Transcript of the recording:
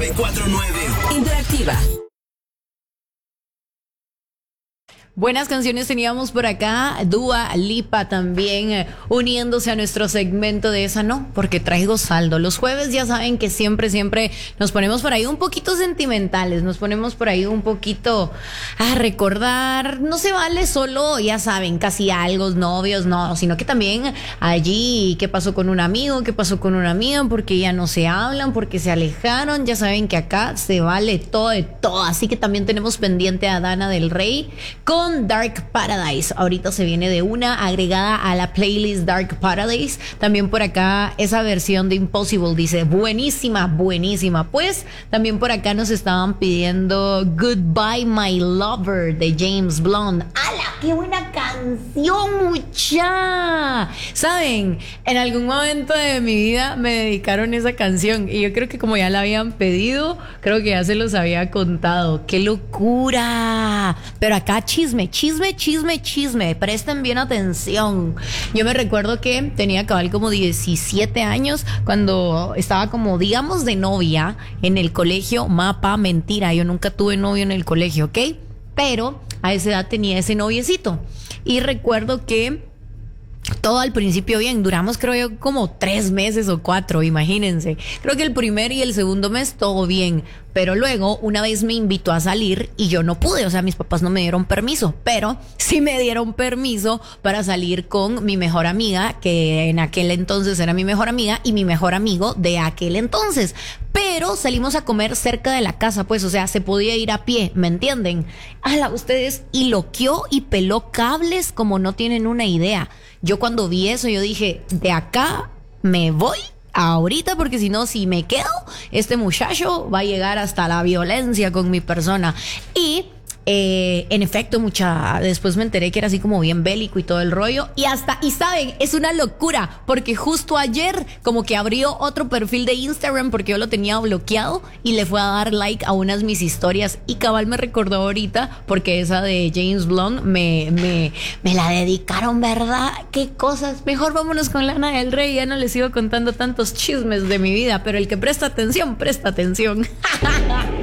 949 Interactiva. Buenas canciones teníamos por acá, Dua Lipa también uniéndose a nuestro segmento de esa no, porque traigo saldo. Los jueves ya saben que siempre nos ponemos por ahí un poquito sentimentales, nos ponemos por ahí un poquito a recordar. No se vale solo, ya saben, casi algo, novios, no, sino que también allí, qué pasó con un amigo, qué pasó con una amiga, porque ya no se hablan, porque se alejaron. Ya saben que acá se vale todo de todo, así que también tenemos pendiente a Dana del Rey con Dark Paradise. Ahorita se viene de una agregada a la playlist Dark Paradise. También por acá esa versión de Impossible dice buenísima. Pues también por acá nos estaban pidiendo Goodbye My Lover de James Blunt. ¡Hala! ¡Qué buena canción, mucha! Saben, en algún momento de mi vida me dedicaron esa canción y yo creo que como ya la habían pedido, creo que ya se los había contado. ¡Qué locura! Pero acá chisme, presten bien atención. Yo me recuerdo que tenía cabal como 17 años cuando estaba como, digamos, de novia en el colegio. Mapa, mentira, yo nunca tuve novio en el colegio, ¿ok? Pero a esa edad tenía ese noviecito y recuerdo que todo al principio bien, duramos creo yo como 3 meses o 4, imagínense. Creo que el primer y el segundo mes todo bien, pero luego una vez me invitó a salir y yo no pude, o sea, mis papás no me dieron permiso, pero sí me dieron permiso para salir con mi mejor amiga, que en aquel entonces era mi mejor amiga, y mi mejor amigo de aquel entonces. Pero salimos a comer cerca de la casa, pues, o sea, se podía ir a pie, ¿me entienden? ¡Hala! Ustedes, y loqueó y peló cables como no tienen una idea. Yo cuando vi eso, yo dije, de acá me voy ahorita, porque si no, si me quedo, este muchacho va a llegar hasta la violencia con mi persona. Y en efecto, después me enteré que era así como bien bélico y todo el rollo. Y saben, es una locura, porque justo ayer como que abrió otro perfil de Instagram porque yo lo tenía bloqueado y le fue a dar like a unas mis historias. Y cabal me recordó ahorita, porque esa de James Blunt me la dedicaron, ¿verdad? Qué cosas. Mejor vámonos con Lana del Rey, ya no les sigo contando tantos chismes de mi vida, pero el que presta atención, presta atención.